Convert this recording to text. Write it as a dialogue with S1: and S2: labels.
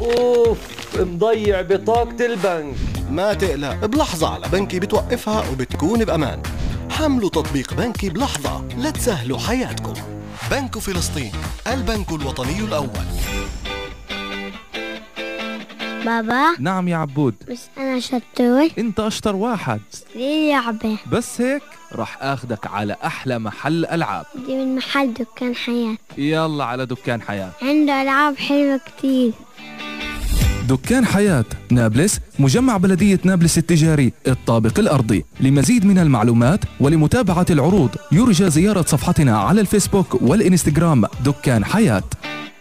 S1: اوف، مضيع بطاقة البنك.
S2: ما تقلق، بلحظة على بنكي بتوقفها وبتكون بأمان. حملوا تطبيق بنكي بلحظة لتسهلوا حياتكم. بنك فلسطين، البنك الوطني الأول.
S3: بابا.
S4: نعم يا عبود.
S3: بس أنا شطور.
S4: انت اشطر واحد.
S3: ليه لعبة؟
S4: بس هيك رح اخدك على احلى محل العاب.
S3: دي من محل دكان حياة.
S4: يلا على دكان حياة،
S3: عنده ألعاب حلوة كتير.
S4: دكان حياة نابلس، مجمع بلدية نابلس التجاري الطابق الأرضي. لمزيد من المعلومات ولمتابعة العروض يرجى زيارة صفحتنا على الفيسبوك والإنستغرام دكان حياة.